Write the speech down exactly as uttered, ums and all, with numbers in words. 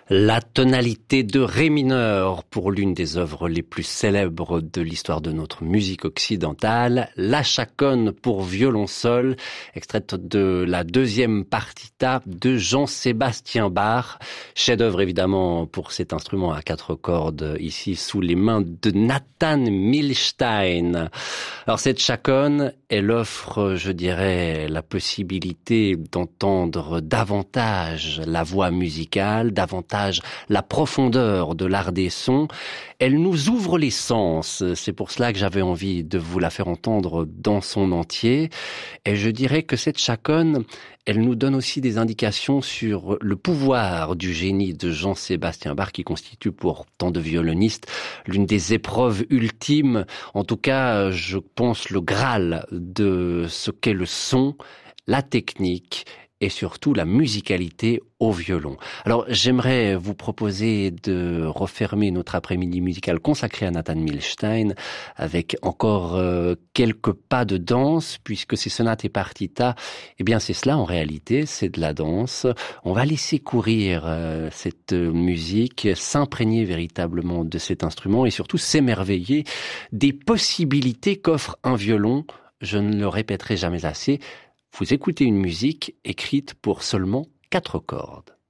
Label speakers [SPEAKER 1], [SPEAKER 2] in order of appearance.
[SPEAKER 1] La tonalité de ré mineur pour l'une des œuvres les plus célèbres de l'histoire de notre musique occidentale, la chaconne pour violon seul, extraite de la deuxième partita de Jean-Sébastien Bach, chef-d'œuvre évidemment pour cet instrument à quatre cordes ici sous les mains de Nathan Milstein. Alors cette chaconne, elle offre, je dirais, la possibilité d'entendre davantage la voix musicale, davantage la profondeur de l'art des sons. Elle nous ouvre les sens. C'est pour cela que j'avais envie de vous la faire entendre dans son entier. Et je dirais que cette chaconne, elle nous donne aussi des indications sur le pouvoir du génie de Jean-Sébastien Bach, qui constitue pour tant de violonistes l'une des épreuves ultimes, en tout cas, je pense, le Graal de ce qu'est le son, la technique et surtout la musicalité au violon. Alors, j'aimerais vous proposer de refermer notre après-midi musical consacré à Nathan Milstein avec encore euh, quelques pas de danse, puisque ces sonates et partitas, eh bien, c'est cela en réalité, c'est de la danse. On va laisser courir euh, cette musique, s'imprégner véritablement de cet instrument et surtout s'émerveiller des possibilités qu'offre un violon. Je ne le répéterai jamais assez. Vous écoutez une musique écrite pour seulement quatre cordes.